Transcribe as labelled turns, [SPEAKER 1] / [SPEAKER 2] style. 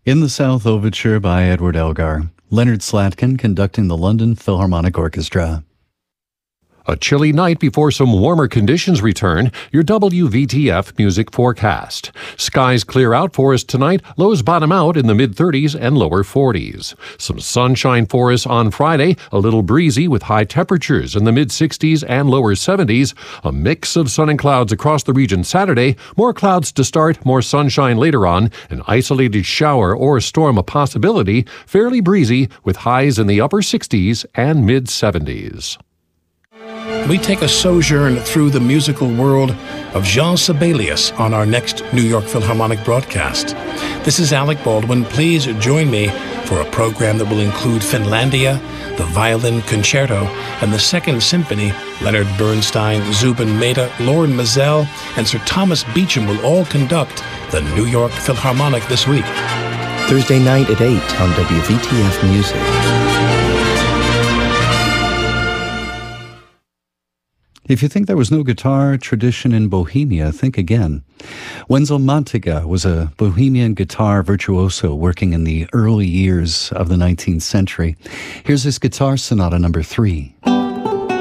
[SPEAKER 1] In the South Overture by Edward Elgar. Leonard Slatkin conducting the London Philharmonic Orchestra.
[SPEAKER 2] A chilly night before some warmer conditions return. Your WVTF music forecast. Skies clear out for us tonight. Lows bottom out in the mid-30s and lower 40s. Some sunshine for us on Friday. A little breezy with high temperatures in the mid-60s and lower 70s. A mix of sun and clouds across the region Saturday. More clouds to start, more sunshine later on. An isolated shower or storm a possibility. Fairly breezy with highs in the upper 60s and mid-70s.
[SPEAKER 3] We take a sojourn through the musical world of Jean Sibelius on our next New York Philharmonic broadcast. This is Alec Baldwin. Please join me for a program that will include Finlandia, the Violin Concerto, and the Second Symphony. Leonard Bernstein, Zubin Mehta, Lauren Mazel, and Sir Thomas Beecham will all conduct the New York Philharmonic this week.
[SPEAKER 4] Thursday night at 8 on WVTF Music.
[SPEAKER 1] If you think there was no guitar tradition in Bohemia, think again. Wenzel Montega was a Bohemian guitar virtuoso working in the early years of the 19th century. Here's his Guitar Sonata No. 3.